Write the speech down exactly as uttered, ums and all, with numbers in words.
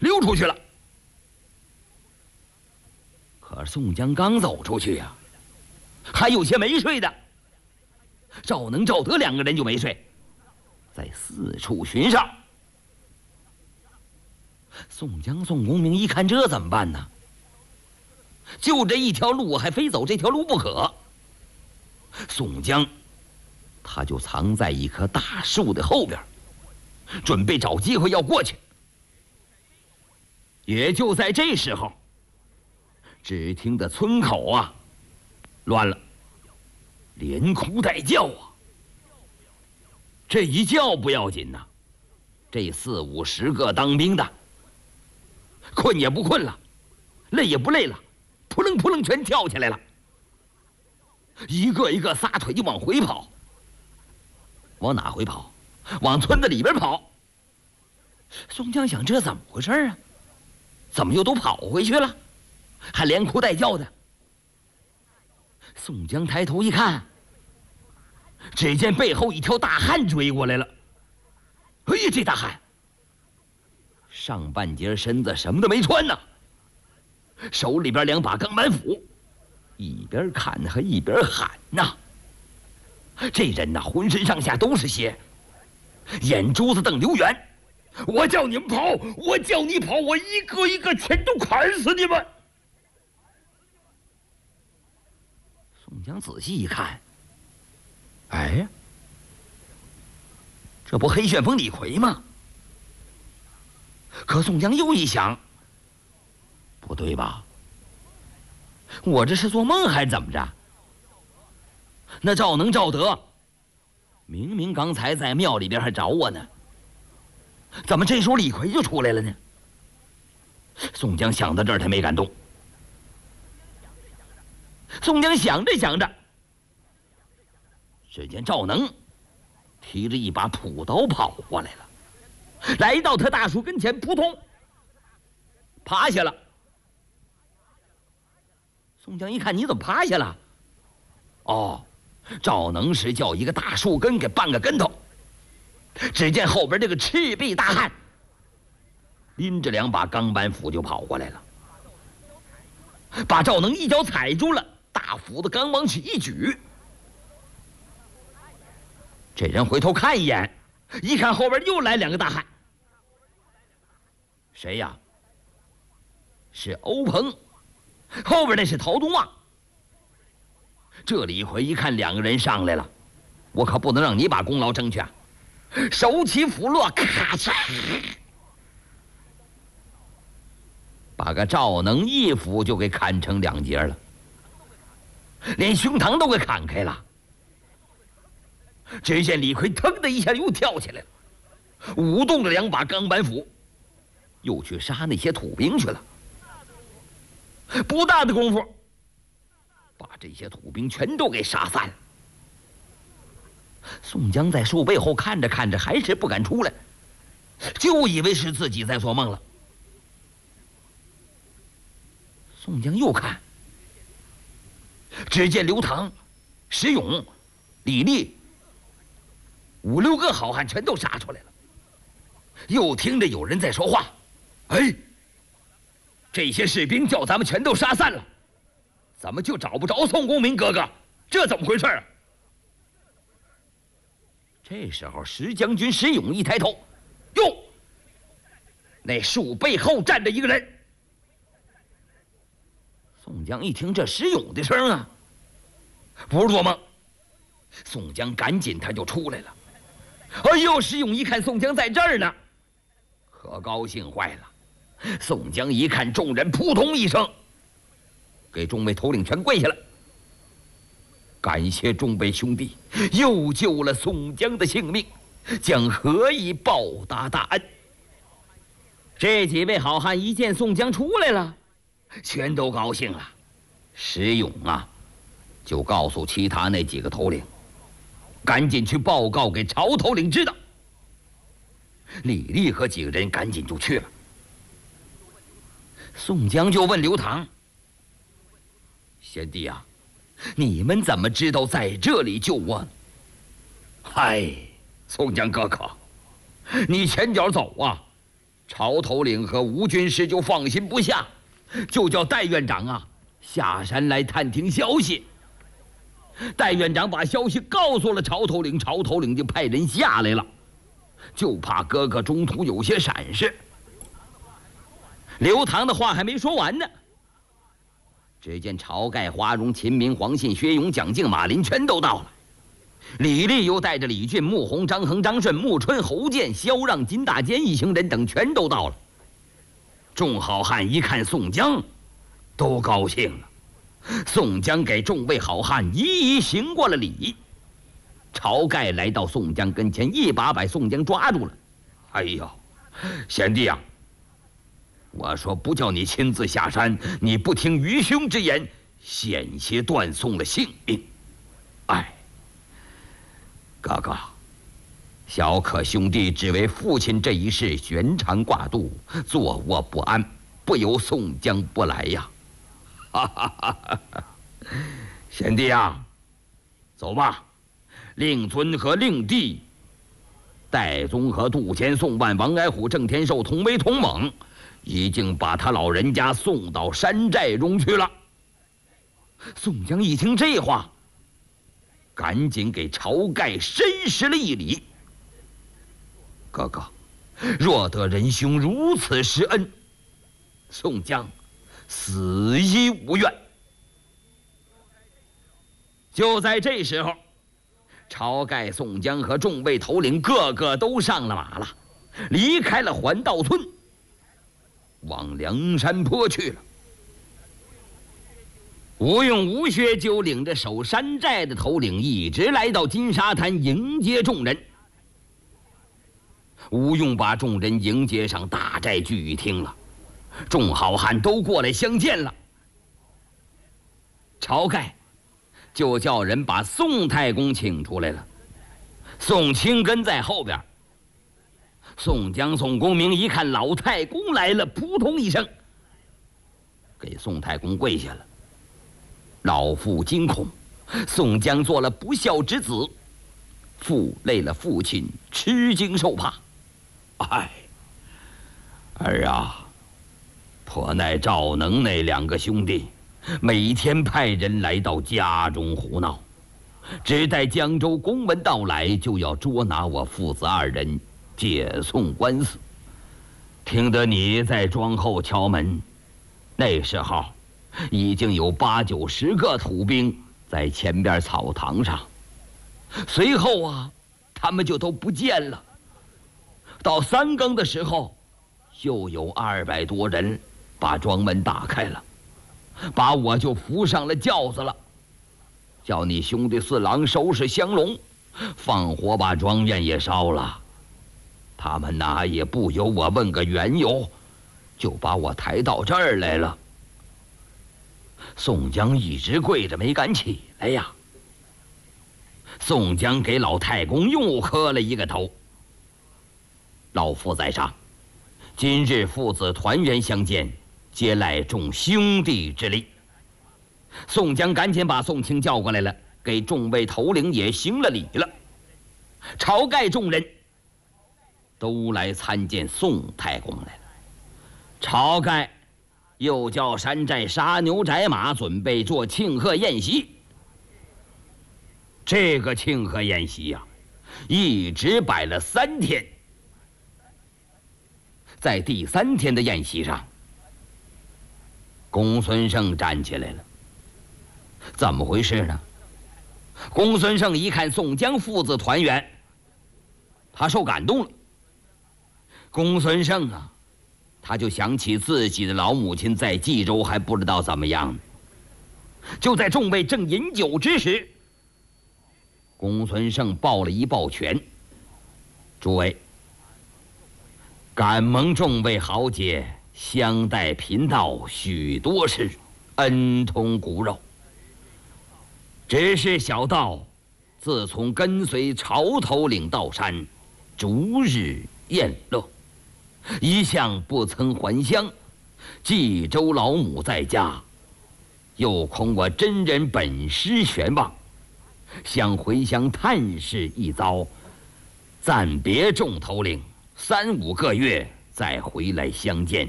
溜出去了。可宋江刚走出去呀、啊，还有些没睡的。赵能、赵德两个人就没睡，在四处寻上。宋江、宋公明一看，这怎么办呢？就这一条路，还非走这条路不可。宋江，他就藏在一棵大树的后边，准备找机会要过去。也就在这时候，只听得村口啊乱了，连哭带叫啊。这一叫不要紧呐、啊，这四五十个当兵的，困也不困了，累也不累了，扑棱扑棱全跳起来了，一个一个撒腿就往回跑。往哪回跑？往村子里边跑。宋江想，这怎么回事啊？怎么又都跑回去了？还连哭带叫的。宋江抬头一看，只见背后一条大汉追过来了。哎呀，这大汉上半截身子什么都没穿呢，手里边两把钢板斧，一边看还一边喊呐。这人呐，浑身上下都是血，眼珠子瞪溜圆。我叫你们跑，我叫你跑，我一个一个全都砍死你们！宋江仔细一看，哎，这不黑旋风李逵吗？可宋江又一想，不对吧？我这是做梦还是怎么着？那赵能、赵德，明明刚才在庙里边还找我呢，怎么这时候李逵就出来了呢？宋江想到这儿，他没敢动。宋江想着想着，只见赵能提着一把朴刀跑过来了，来到他大树跟前，扑通趴下了。宋江一看，你怎么趴下了？哦，赵能是叫一个大树根给绊个跟头。只见后边这个赤壁大汉拎着两把钢板斧就跑过来了，把赵能一脚踩住了，大斧子刚往起一举。这人回头看一眼，一看后边又来两个大汉。谁呀？是欧鹏，后边那是陶东旺。这李逵一看两个人上来了，我可不能让你把功劳争去啊！手起斧落，咔嚓，把个赵能一斧就给砍成两截了，连胸膛都给砍开了。只见李逵腾的一下又跳起来了，舞动了两把钢板斧，又去杀那些土兵去了。不大的功夫，把这些土兵全都给杀散了。宋江在树背后看着看着，还是不敢出来，就以为是自己在做梦了。宋江又看，只见刘唐、石勇、李立五六个好汉全都杀出来了。又听着有人在说话：“哎，这些士兵叫咱们全都杀散了，怎么就找不着宋公明哥哥？这怎么回事啊？”这时候，石将军石勇一抬头，哟，那树背后站着一个人。宋江一听这石勇的声啊，不是做梦。宋江赶紧他就出来了。哎呦，石勇一看宋江在这儿呢，可高兴坏了。宋江一看众人，扑通一声，给众位头领全跪下了。感谢众位兄弟又救了宋江的性命，将何以报答大恩？这几位好汉一见宋江出来了，全都高兴了。石勇啊，就告诉其他那几个头领，赶紧去报告给曹头领知道。李立和几个人赶紧就去了。宋江就问刘唐：“贤弟啊，你们怎么知道在这里救我？”“嗨，宋江哥哥，你前脚走啊， 朝头领和吴军师就放心不下，就叫戴院长啊下山来探听消息。戴院长把消息告诉了朝头领，朝头领就派人下来了，就怕哥哥中途有些闪失。刘唐的话还没说完呢，只见晁盖、华容、秦明、黄信、薛勇、蒋敬、马林全都到了。李立又带着李俊、穆弘、张衡、张顺、穆春、侯健、萧让、金大坚一行人等全都到了。众好汉一看宋江，都高兴了。宋江给众位好汉一一行过了礼。晁盖来到宋江跟前，一把把宋江抓住了。哎呦，贤弟啊，我说不叫你亲自下山，你不听愚兄之言，险些断送了性命。哎，哥哥，小可兄弟只为父亲这一事悬肠挂肚，坐卧不安，不由宋江不来呀。哈哈哈哈！贤弟啊，走吧。令尊和令弟、戴宗和杜迁、宋万、王矮虎、郑天寿同为同猛，已经把他老人家送到山寨中去了。宋江一听这话，赶紧给晁盖深施了一礼。哥哥，若得仁兄如此施恩，宋江死亦无怨。就在这时候，晁盖、宋江和众位头领个个都上了马了，离开了环道村，往梁山坡去了。吴用、吴薛就领着守山寨的头领一直来到金沙滩迎接众人。吴用把众人迎接上大寨聚义厅了，众好汉都过来相见了。晁盖就叫人把宋太公请出来了，宋清跟在后边。宋江、宋公明一看老太公来了，扑通一声给宋太公跪下了。老父惊恐，宋江做了不孝之子，负累了父亲，吃惊受怕。哎，儿啊，颇奈赵能那两个兄弟每天派人来到家中胡闹，只待江州公文到来，就要捉拿我父子二人，解送官司。听得你在庄后敲门，那时候已经有八九十个土兵在前边草堂上，随后啊，他们就都不见了。到三更的时候，又有二百多人把庄门打开了，把我就扶上了轿子了，叫你兄弟四郎收拾香笼，放火把庄院也烧了。他们哪也不由我问个缘由，就把我抬到这儿来了。宋江一直跪着没敢起来呀。宋江给老太公又磕了一个头。老父在上，今日父子团圆相见，皆赖众兄弟之力。宋江赶紧把宋清叫过来了，给众位头领也行了礼了。晁盖众人都来参见宋太公来了。晁盖又叫山寨杀牛宰马，准备做庆贺宴席。这个庆贺宴席呀、啊，一直摆了三天。在第三天的宴席上，公孙胜站起来了。怎么回事呢？公孙胜一看宋江父子团圆，他受感动了。公孙胜啊，他就想起自己的老母亲在冀州还不知道怎么样呢。就在众位正饮酒之时，公孙胜抱了一抱拳：“诸位，感蒙众位豪杰相待贫道许多事，恩通骨肉。只是小道自从跟随朝头领到山，逐日宴乐，一向不曾还乡。冀州老母在家，又恐我真人本失悬望，想回乡探视一遭，暂别众头领三五个月， 再回来相见。